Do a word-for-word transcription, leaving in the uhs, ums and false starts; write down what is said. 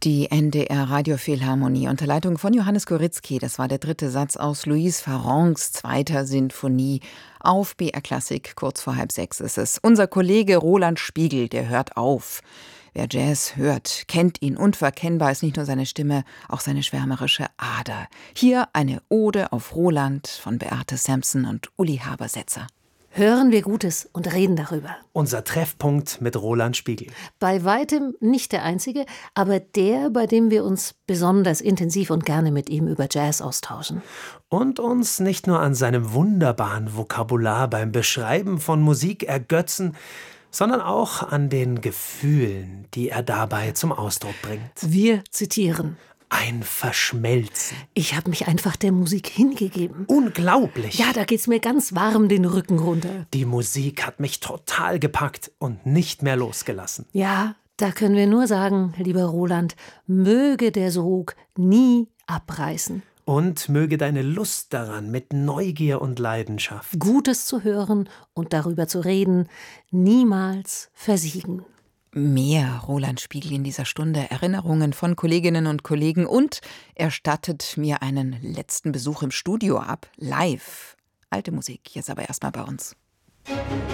Die N D R-Radiophilharmonie unter Leitung von Johannes Koryzki. Das war der dritte Satz aus Louise Farrencs zweiter Sinfonie auf B R Klassik. Kurz vor halb sechs ist es. Unser Kollege Roland Spiegel, der hört auf. Wer Jazz hört, kennt ihn. Unverkennbar ist nicht nur seine Stimme, auch seine schwärmerische Ader. Hier eine Ode auf Roland von Beate Sampson und Uli Habersetzer. Hören wir Gutes und reden darüber. Unser Treffpunkt mit Roland Spiegel. Bei weitem nicht der einzige, aber der, bei dem wir uns besonders intensiv und gerne mit ihm über Jazz austauschen. Und uns nicht nur an seinem wunderbaren Vokabular beim Beschreiben von Musik ergötzen, sondern auch an den Gefühlen, die er dabei zum Ausdruck bringt. Wir zitieren: Ein Verschmelzen. Ich habe mich einfach der Musik hingegeben. Unglaublich. Ja, da geht's mir ganz warm den Rücken runter. Die Musik hat mich total gepackt und nicht mehr losgelassen. Ja, da können wir nur sagen, lieber Roland, möge der Sog nie abreißen. Und möge deine Lust daran mit Neugier und Leidenschaft, Gutes zu hören und darüber zu reden, niemals versiegen. Mehr Roland Spiegel in dieser Stunde, Erinnerungen von Kolleginnen und Kollegen, und er stattet mir einen letzten Besuch im Studio ab, live. Alte Musik, jetzt aber erstmal bei uns.